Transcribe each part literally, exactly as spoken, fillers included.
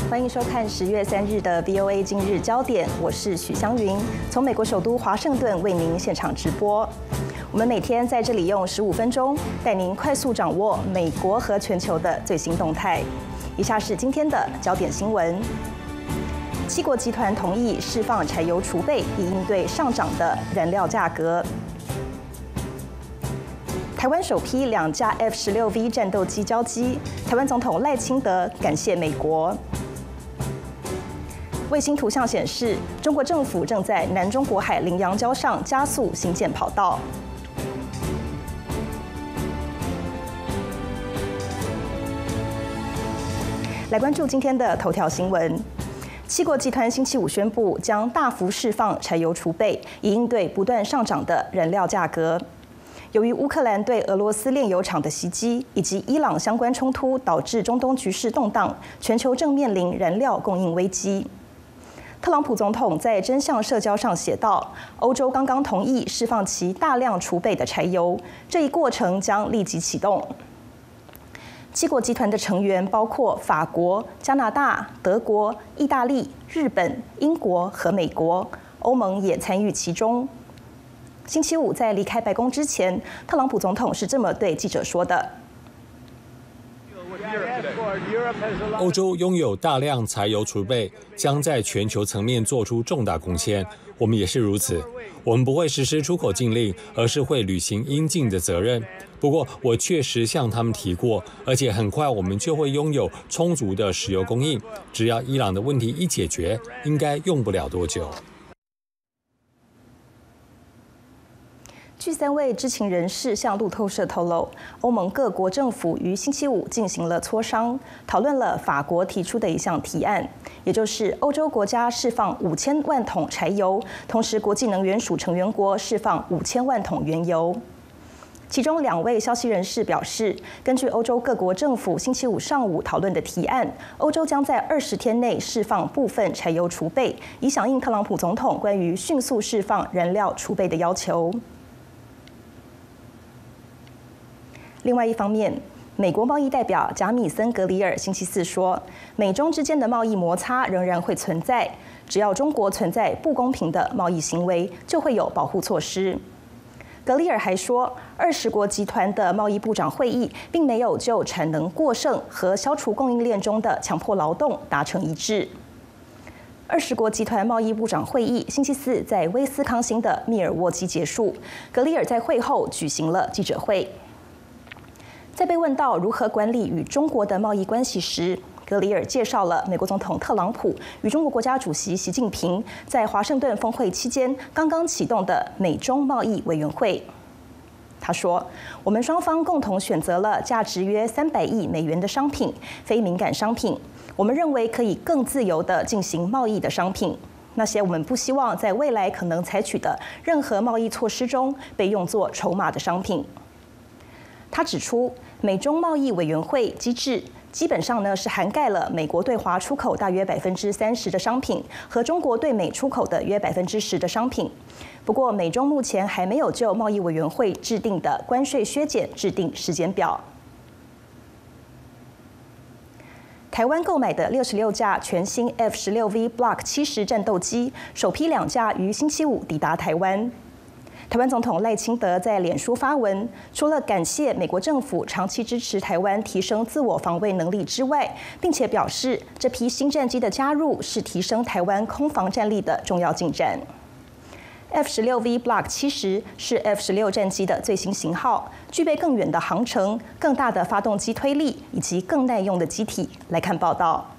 欢迎收看十月三日的 V O A 今日焦点，我是许湘云，从美国首都华盛顿为您现场直播。我们每天在这里用十五分钟，带您快速掌握美国和全球的最新动态。以下是今天的焦点新闻：七国集团同意释放柴油储备，以应对上涨的燃料价格。台湾首批两架 F 十六 V 战斗机交机，台湾总统赖清德感谢美国。卫星图像显示，中国政府正在南中国海羚羊礁上加速新建跑道。来关注今天的头条新闻。七国集团星期五宣布，将大幅释放柴油储备，以应对不断上涨的燃料价格。由于乌克兰对俄罗斯炼油厂的袭击，以及伊朗相关冲突，导致中东局势动荡，全球正面临燃料供应危机。特朗普总统在真相社交上写道：“欧洲刚刚同意释放其大量储备的柴油，这一过程将立即启动。”七国集团的成员包括法国、加拿大、德国、意大利、日本、英国和美国，欧盟也参与其中。星期五在离开白宫之前，特朗普总统是这么对记者说的： 欧洲拥有大量柴油储备，将在全球层面做出重大贡献。我们也是如此。我们不会实施出口禁令，而是会履行应尽的责任。不过，我确实向他们提过，而且很快我们就会拥有充足的石油供应。只要伊朗的问题一解决，应该用不了多久。 据三位知情人士向路透社透露，欧盟各国政府于星期五进行了磋商，讨论了法国提出的一项提案，也就是欧洲国家释放五千万桶柴油，同时国际能源署成员国释放五千万桶原油。其中两位消息人士表示，根据欧洲各国政府星期五上午讨论的提案，欧洲将在二十天内释放部分柴油储备，以响应特朗普总统关于迅速释放燃料储备的要求。另外一方面，美国贸易代表贾米森·格里尔星期四说，美中之间的贸易摩擦仍然会存在，只要中国存在不公平的贸易行为，就会有保护措施。格里尔还说，二十国集团的贸易部长会议并没有就产能过剩和消除供应链中的强迫劳动达成一致。二十国集团贸易部长会议星期四在威斯康星的密尔沃基结束，格里尔在会后举行了记者会。在被问到如何管理与中国的贸易关系时，格里尔介绍了美国总统特朗普与中国国家主席习近平在华盛顿峰会期间刚刚启动的美中贸易委员会。他说：“我们双方共同选择了价值约三百亿美元的商品，非敏感商品。我们认为可以更自由地进行贸易的商品。那些我们不希望在未来可能采取的任何贸易措施中被用作筹码的商品。”他指出，美中贸易委员会机制基本上呢是涵盖了美国对华出口大约百分之三十的商品和中国对美出口的约百分之十的商品。不过，美中目前还没有就贸易委员会制定的关税削减制定时间表。台湾购买的六十六架全新 F 十六 V Block 七十战斗机，首批两架于星期五抵达台湾。台湾总统赖清德在脸书发文，除了感谢美国政府长期支持台湾提升自我防卫能力之外，并且表示这批新战机的加入是提升台湾空防战力的重要进展。F 十六 V Block 七十是 F 十六战机的最新型号，具备更远的航程、更大的发动机推力以及更耐用的机体。来看报道。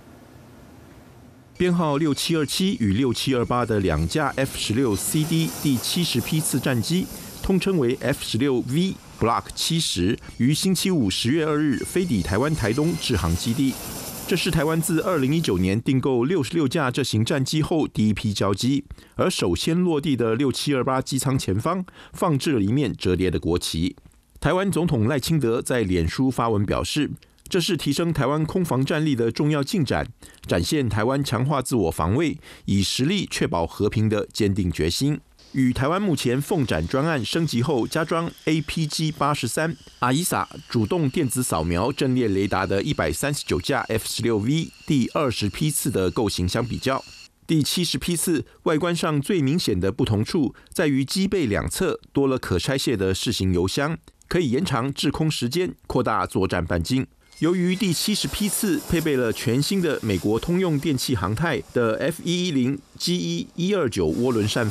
编号六七二七与六七二八的两架 F 十六 C D 第七十批次战机，通称为 F 十六 V Block 七十，于星期五十月二日飞抵台湾台东制航基地。这是台湾自二零一九年订购六十六架这型战机后第一批交机，而首先落地的六七二八机舱前方放置了一面折叠的国旗。台湾总统赖清德在脸书发文表示，这是提升台湾空防战力的重要进展，展现台湾强化自我防卫，以实力确保和平的坚定决心。 与台湾目前凤展专案升级后加装 A P G 八十三 A I S A 主动电子扫描阵列雷达的一百三十九架 F 十六 V 第二十批次的构型相比较，第七十批次外观上最明显的不同处在于机背两侧多了可拆卸的适型油箱，可以延长滞空时间，扩大作战半径。由于第七十批次配备了全新的美国通用电气航太的 F 一一零 G 一一二九涡轮扇